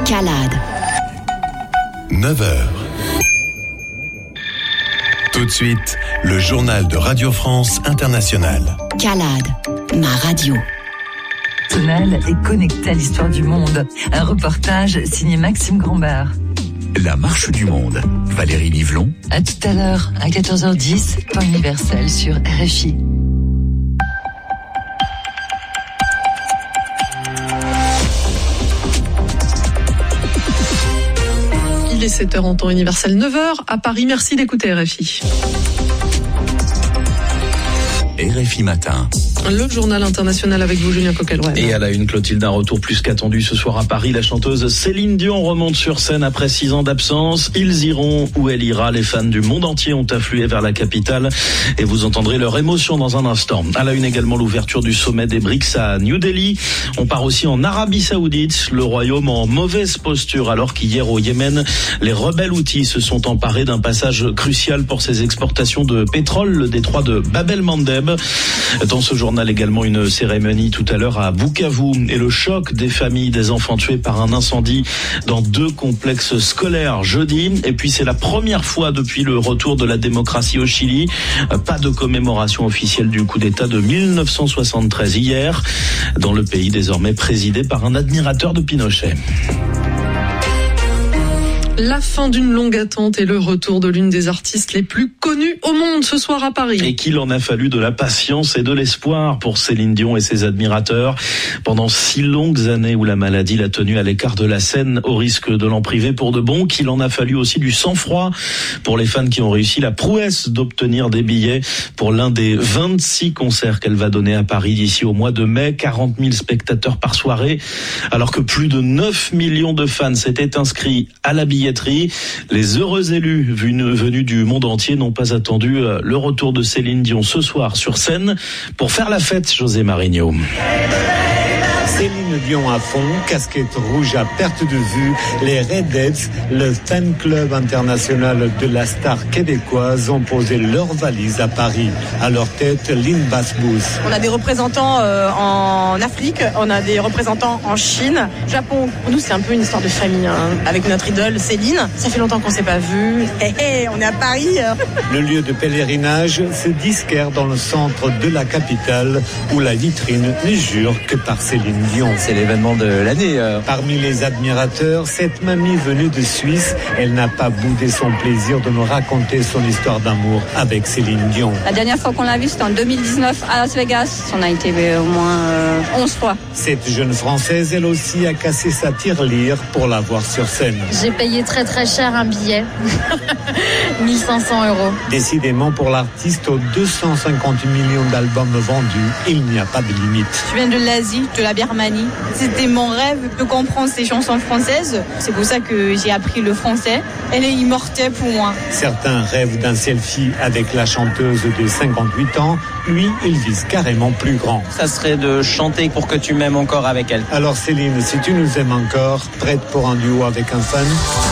Calade. 9h. Tout de suite, le journal de Radio France Internationale. Calade, ma radio. Est connecté à l'histoire du monde. Un reportage signé Maxime Grambert. La marche du monde. Valérie Livlon. À tout à l'heure, à 14h10, temps universel sur RFI. Il est 7h en temps universel, 9h à Paris. Merci d'écouter RFI. RFI Matin. Le journal international avec vous, Julien Coquelrouet. Et à la une, Clotilde, un retour plus qu'attendu ce soir à Paris. La chanteuse Céline Dion remonte sur scène après 6 ans d'absence. Ils iront où elle ira. Les fans du monde entier ont afflué vers la capitale et vous entendrez leur émotion dans un instant. À la une également, l'ouverture du sommet des BRICS à New Delhi. On part aussi en Arabie Saoudite, le royaume en mauvaise posture alors qu'hier au Yémen, les rebelles houthis se sont emparés d'un passage crucial pour ses exportations de pétrole, le détroit de Bab el-Mandeb. Dans ce journal également, une cérémonie tout à l'heure à Bukavu et le choc des familles des enfants tués par un incendie dans 2 complexes scolaires jeudi. Et puis c'est la première fois depuis le retour de la démocratie au Chili. Pas de commémoration officielle du coup d'État de 1973 hier, dans le pays désormais présidé par un admirateur de Pinochet. La fin d'une longue attente et le retour de l'une des artistes les plus connues au monde ce soir à Paris. Et qu'il en a fallu de la patience et de l'espoir pour Céline Dion et ses admirateurs. Pendant 6 longues années où la maladie l'a tenue à l'écart de la scène au risque de l'en priver pour de bon, qu'il en a fallu aussi du sang-froid pour les fans qui ont réussi la prouesse d'obtenir des billets pour l'un des 26 concerts qu'elle va donner à Paris d'ici au mois de mai. 40 000 spectateurs par soirée, alors que plus de 9 millions de fans s'étaient inscrits à la billetterie. Les heureux élus venus du monde entier n'ont pas attendu le retour de Céline Dion ce soir sur scène pour faire la fête, José Marigno. Céline Dion à fond, casquette rouge à perte de vue, les Raidettes, le fan club international de la star québécoise, ont posé leurs valises à Paris. À leur tête, Lynn Basbous. On a des représentants en Afrique, on a des représentants en Chine, Japon. Pour nous, c'est un peu une histoire de famille, avec notre idole Céline. Ça fait longtemps qu'on ne s'est pas vu. On est à Paris. Le lieu de pèlerinage, c'est disquaire dans le centre de la capitale, où la vitrine ne jure que par Céline Dion. C'est l'événement de l'année. Parmi les admirateurs, cette mamie venue de Suisse, elle n'a pas boudé son plaisir de nous raconter son histoire d'amour avec Céline Dion. La dernière fois qu'on l'a vue, c'était en 2019 à Las Vegas. On a été au moins 11 fois. Cette jeune Française, elle aussi, a cassé sa tirelire pour la voir sur scène. J'ai payé très très cher un billet. 1500 €. Décidément, pour l'artiste, aux 250 millions d'albums vendus, il n'y a pas de limite. Je viens de l'Asie, de la Birmanie. C'était mon rêve de comprendre ces chansons françaises. C'est pour ça que j'ai appris le français. Elle est immortelle pour moi. Certains rêvent d'un selfie avec la chanteuse de 58 ans. Lui, il vise carrément plus grand. Ça serait de chanter pour que tu m'aimes encore avec elle. Alors Céline, si tu nous aimes encore, prête pour un duo avec un fan ?